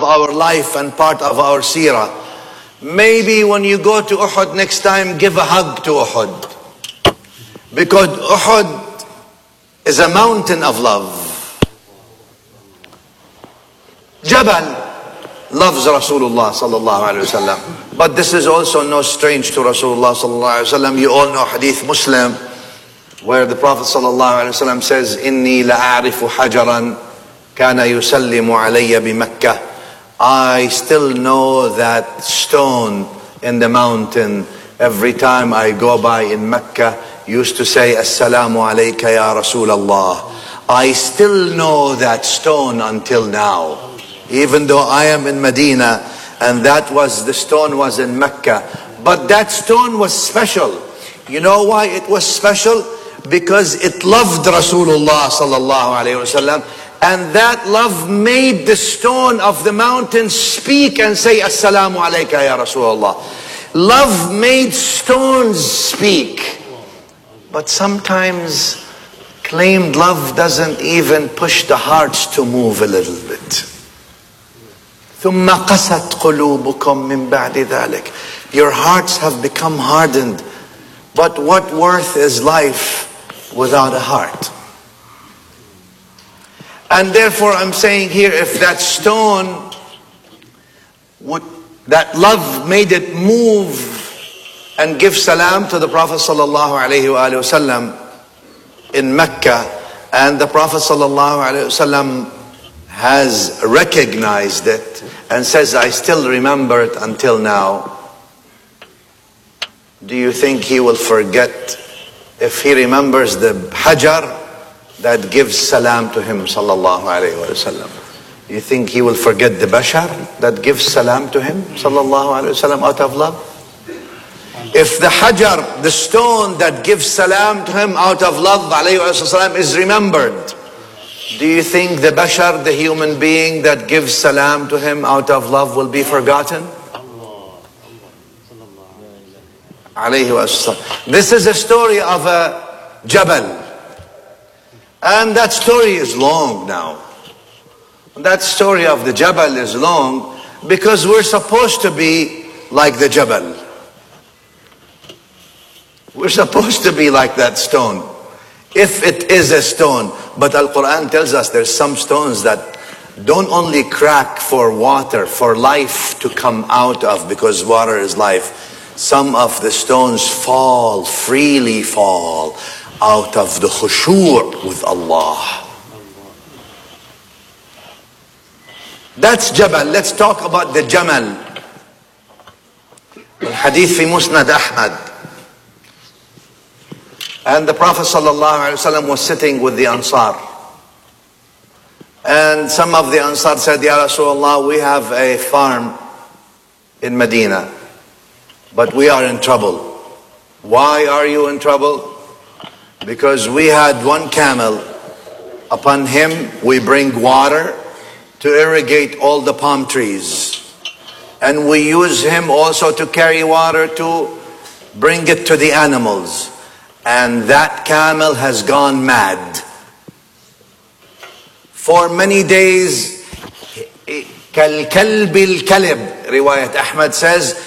our life and part of our seerah. Maybe when you go to Uhud next time, give a hug to Uhud. Because Uhud is a mountain of love. Jabal loves Rasulullah sallallahu alayhi wa sallam. But this is also no strange to Rasulullah sallallahu alayhi wa sallam. You all know Hadith Muslim, where the Prophet sallallahu alayhi wa sallam says, إِنِّي لَأَعْرِفُ حَجَرًا كَانَ يُسَلِّمُ عَلَيَّ بِمَكَّةِ. I still know that stone in the mountain. Every time I go by in Mecca, used to say, Assalamu alayka ya Rasulallah. I still know that stone until now. Even though I am in Medina, and the stone was in Mecca. But that stone was special. You know why it was special? Because it loved Rasulullah sallallahu alayhi wa sallam. And that love made the stone of the mountain speak and say, Assalamu alayka ya Rasulullah. Love made stones speak. But sometimes claimed love doesn't even push the hearts to move a little bit. ثُمَّ قَسَتْ قُلُوبُكُمْ مِنْ بَعْدِ ذَلِكَ. Your hearts have become hardened. But what worth is life without a heart? And therefore I'm saying here, if that stone, that love made it move and give salam to the Prophet sallallahu alayhi wa sallam in Mecca, and the Prophet sallallahu alayhi wa sallam has recognized it and says, I still remember it until now. Do you think he will forget if he remembers the Hajar that gives salam to him sallallahu alayhi wa sallam? You think he will forget the Bashar that gives salam to him sallallahu alayhi wa sallam out of love? If the Hajar, the stone that gives salam to him out of love alayhi wa sallam, is remembered, do you think the Bashar, the human being that gives salam to him out of love, will be forgotten? Alayhi wa sallam. This is a story of a Jabal. And that story is long now. That story of the Jabal is long because we're supposed to be like the Jabal. We're supposed to be like that stone. If it is a stone. But Al-Quran tells us there's some stones that don't only crack for water, for life to come out of, because water is life. Some of the stones fall, freely fall, out of the khushu' with Allah. That's Jabal. Let's talk about the Jamal. Hadith fi Musnad Ahmad. And the Prophet ﷺ was sitting with the Ansar. And some of the Ansar said, Ya Rasulullah, we have a farm in Medina, but we are in trouble. Why are you in trouble? Because we had one camel. Upon him we bring water to irrigate all the palm trees. And we use him also to carry water to bring it to the animals. And that camel has gone mad. For many days, كالكلب الكلب, Riwayat Ahmad says,